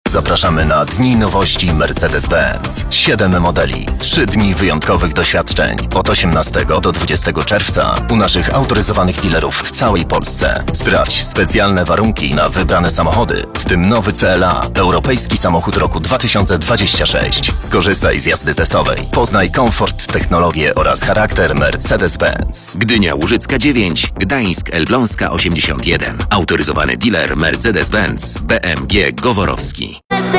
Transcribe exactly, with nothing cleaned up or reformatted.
Zapraszamy na Dni Nowości Mercedes-Benz. Siedem modeli, trzy dni wyjątkowych doświadczeń. Od osiemnastego do dwudziestego czerwca u naszych autoryzowanych dealerów w całej Polsce. Sprawdź specjalne warunki na wybrane samochody, w tym nowy C L A, europejski samochód roku dwa tysiące dwudziestego szóstego. Skorzystaj z jazdy testowej. Poznaj komfort, technologię oraz charakter Mercedes-Benz. Gdynia Łużycka dziewięć, Gdańsk Elbląska osiemdziesiąt jeden. Autoryzowany dealer Mercedes-Benz B M G Goworowski.